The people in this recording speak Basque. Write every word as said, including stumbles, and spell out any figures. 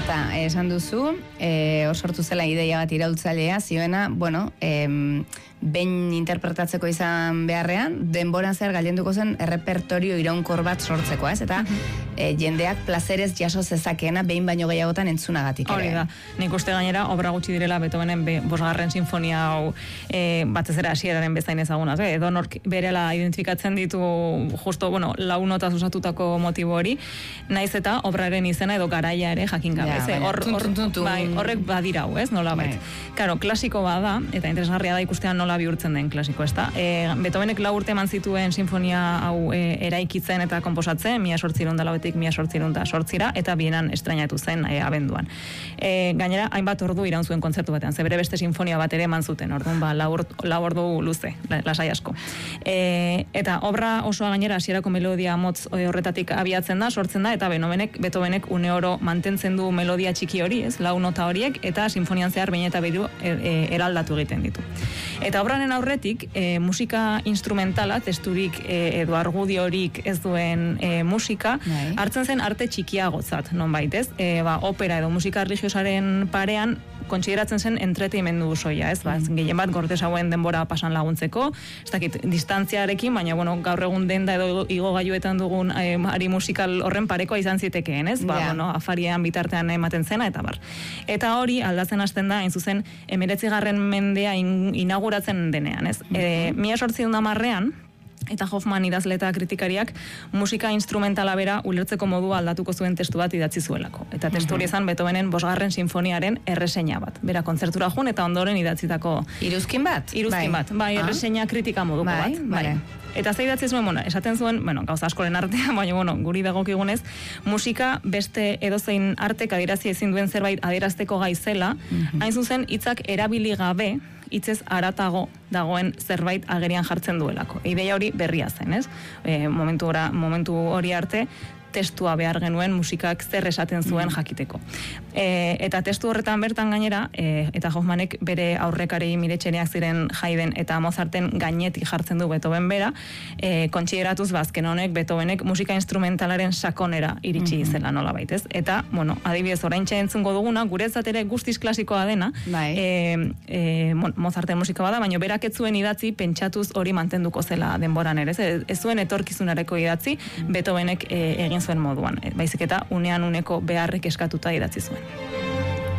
Marta, esan duzu, eh, hor sortu zela ideia bat iraultzailea, zioena, bueno, eh, behin interpretatzeko izan beharrean, denboran zer gailenduko zen errepertorio iraunkor bat sortzeko, ez? Eta e, jendeak plazerez jaso zezakeena behin baino gehiagotan entzunagatik ere. Hori da, nik uste gainera obra gutxi direla Beethovenen be, bosgarren sinfonia hau e, batez ere hasieraren bezain ezagunaz, eh? Edo nork berela identifikatzen ditu justo, bueno, lau notaz osatutako motibo hori, naiz eta obraren izena edo garaia ere jakin gabe, ja, ez? Hor, hor, bai, horrek badirau, ez? Nola bait. Claro, klasiko bada, eta interesgarria da ikustean nola bihurtzen den klasiko, ezta? E, Beethovenek lau urte eman zituen sinfonia hau e, eraikitzen eta konposatzen, mila sortziehun eta lauetik mila sortziehun eta sortzira, eta bienan estrainatu zen e, abenduan. E, gainera, hainbat ordu iraun zuen kontzertu batean, ze bere beste sinfonia bat ere eman zuten, orduan ba, lau, lau ordu luze, lasai asko. E, eta obra osoa gainera hasierako melodia motz horretatik abiatzen da, sortzen da, eta Beethovenek, Beethovenek une oro mantentzen du melodia txiki hori, ez, lau nota horiek, eta sinfonian zehar behin eta biru er, er, eraldatu egiten ditu. Eta obranen aurretik, e, musika instrumentala, testurik e, edo argudiorik ez duen e, musika, Nei. hartzen zen arte txikiagotzat, non baitez, e, ba, opera edo musika religiosaren parean, kontsideratzen zen entretenimendu soia, ez? Ba, mm. gehien bat gortez hauen denbora pasan laguntzeko, ez dakit, distantziarekin, baina bueno, gaur egun denda edo igogailuetan dugun e, ari musikal horren parekoa izan zitekeen, ez? Ba, yeah. bueno, afarian bitartean ematen zena, eta bar. Eta hori aldatzen hasten da, hain zuzen, emeretzigarren mendea in, inauguratzen denean, ez? Mm-hmm. E, mila sortziehun eta hamarrean, eta Hoffman idazle eta kritikariak musika instrumentala bera ulertzeko modua aldatuko zuen testu bat idatzi zuelako. Eta testu hori izan Beethovenen bosgarren sinfoniaren erreseina bat. Bera kontzertura jun eta ondoren idatzitako... Iruzkin bat? Iruzkin bai. bat, bai, ah. erreseina kritika moduko bai, bat. Bai, Eta ze idatzi zuen, bueno, esaten zuen, bueno, gauza askoren artean, baina, bueno, guri dagokigunez, musika beste edozein artek adierazi ezin duen zerbait adierazteko gaizela, mm-hmm. hain zuzen hitzak erabili gabe, hitzez aratago dagoen zerbait agerian jartzen duelako. Ideia hori berria zen, ez? E, momentu, ora, momentu hori arte, testua behar genuen musikak zer esaten zuen jakiteko. E, eta testu horretan bertan gainera, e, eta Hoffmanek bere aurrekari miretxeneak ziren Haydn eta Mozarten gainetik jartzen du Beethoven bera, e, kontsideratuz bazken honek Beethovenek musika instrumentalaren sakonera iritsi mm-hmm. zela nola baitez. Eta, bueno, adibidez oraintxe entzungo duguna, guretzat ere guztiz klasikoa dena, e, e, Mozarten musika bada, baina berak ez zuen idatzi pentsatuz hori mantenduko zela denboran ere. Ez, ez zuen etorkizunareko idatzi, mm-hmm. Beethovenek e, egin zuen moduan. Baizik eta unean uneko beharrik eskatuta idatzi zuen.